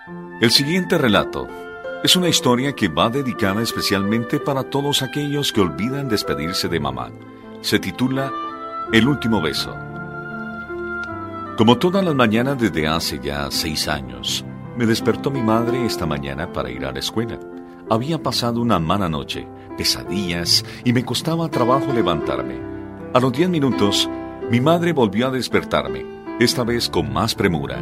El siguiente relato es una historia que va dedicada especialmente para todos aquellos que olvidan despedirse de mamá. Se titula El último beso. Como todas las mañanas desde hace ya 6 años, me despertó mi madre esta mañana para ir a la escuela. Había pasado una mala noche, pesadillas, y me costaba trabajo levantarme. A los 10 minutos, mi madre volvió a despertarme, esta vez con más premura.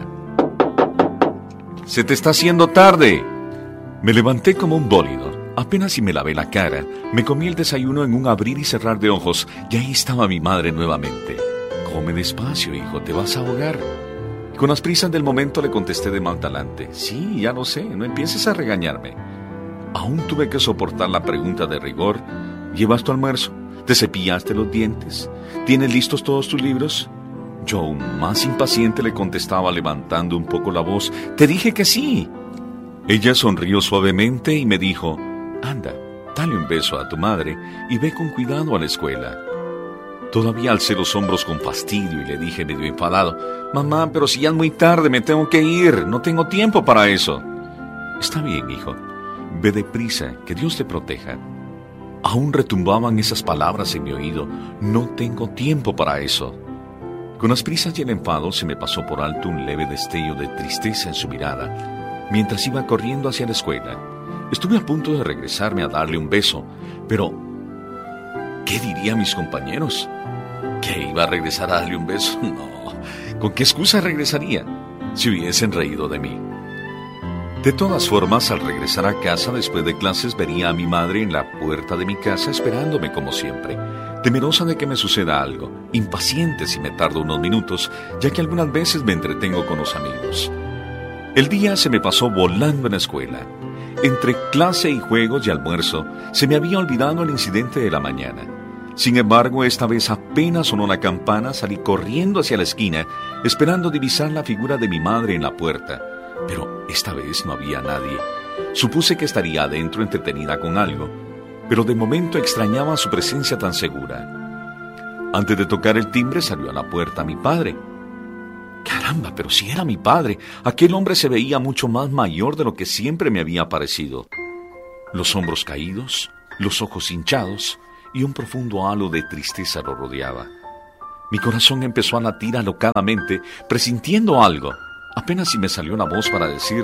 ¡Se te está haciendo tarde! Me levanté como un bólido. Apenas si me lavé la cara, me comí el desayuno en un abrir y cerrar de ojos, y ahí estaba mi madre nuevamente. Come despacio, hijo, te vas a ahogar. Con las prisas del momento le contesté de mal talante. Sí, ya lo sé, no empieces a regañarme. Aún tuve que soportar la pregunta de rigor. ¿Llevas tu almuerzo? ¿Te cepillaste los dientes? ¿Tienes listos todos tus libros? Yo, aún más impaciente, le contestaba levantando un poco la voz. Te dije que sí. Ella sonrió suavemente y me dijo, anda, dale un beso a tu madre y ve con cuidado a la escuela. Todavía alcé los hombros con fastidio y le dije medio enfadado, mamá, pero si ya es muy tarde, me tengo que ir, no tengo tiempo para eso. Está bien, hijo, ve deprisa, que Dios te proteja. Aún retumbaban esas palabras en mi oído, no tengo tiempo para eso. Con las prisas y el enfado se me pasó por alto un leve destello de tristeza en su mirada, mientras iba corriendo hacia la escuela. Estuve a punto de regresarme a darle un beso, pero ¿qué dirían mis compañeros? ¿Que iba a regresar a darle un beso? No. ¿Con qué excusa regresaría? Si hubiesen reído de mí. De todas formas, al regresar a casa después de clases, vería a mi madre en la puerta de mi casa esperándome como siempre, temerosa de que me suceda algo, impaciente si me tardo unos minutos, ya que algunas veces me entretengo con los amigos. El día se me pasó volando en la escuela. Entre clase y juegos y almuerzo, se me había olvidado el incidente de la mañana. Sin embargo, esta vez apenas sonó la campana, salí corriendo hacia la esquina, esperando divisar la figura de mi madre en la puerta. Pero esta vez no había nadie. Supuse que estaría adentro entretenida con algo, pero de momento extrañaba su presencia tan segura. Antes de tocar el timbre, salió a la puerta mi padre. Caramba, pero si era mi padre, aquel hombre se veía mucho más mayor de lo que siempre me había parecido. Los hombros caídos, los ojos hinchados y un profundo halo de tristeza lo rodeaba. Mi corazón empezó a latir alocadamente, presintiendo algo. Apenas si me salió la voz para decir,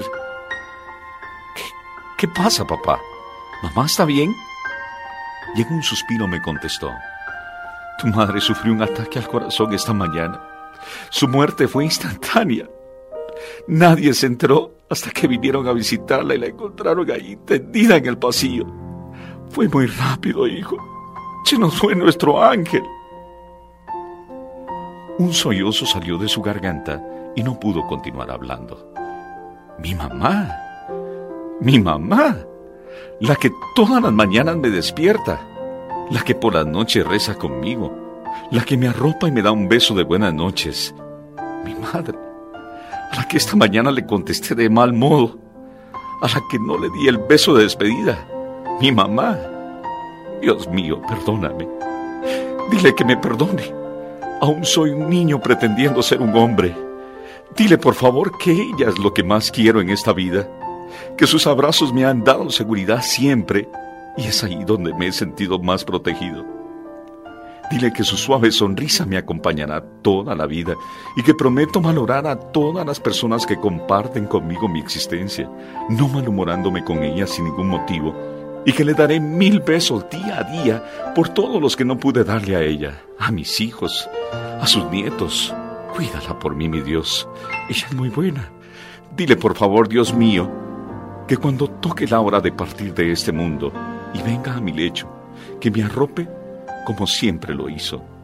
¿Qué pasa, papá? ¿Mamá está bien? Y en un suspiro me contestó, tu madre sufrió un ataque al corazón esta mañana. Su muerte fue instantánea. Nadie se enteró hasta que vinieron a visitarla y la encontraron ahí tendida en el pasillo. Fue muy rápido, hijo. Se nos fue nuestro ángel. Un sollozo salió de su garganta y no pudo continuar hablando. Mi mamá, la que todas las mañanas me despierta, la que por las noches reza conmigo, la que me arropa y me da un beso de buenas noches. Mi madre, a la que esta mañana le contesté de mal modo, a la que no le di el beso de despedida. Mi mamá. Dios mío, perdóname. Dile que me perdone. Aún soy un niño pretendiendo ser un hombre. Dile, por favor, que ella es lo que más quiero en esta vida, que sus abrazos me han dado seguridad siempre, y es ahí donde me he sentido más protegido. Dile que su suave sonrisa me acompañará toda la vida y que prometo valorar a todas las personas que comparten conmigo mi existencia, no malhumorándome con ellas sin ningún motivo, y que le daré 1000 besos día a día por todos los que no pude darle a ella, a mis hijos, a sus nietos. Cuídala por mí, mi Dios. Ella es muy buena. Dile, por favor, Dios mío, que cuando toque la hora de partir de este mundo y venga a mi lecho, que me arrope como siempre lo hizo.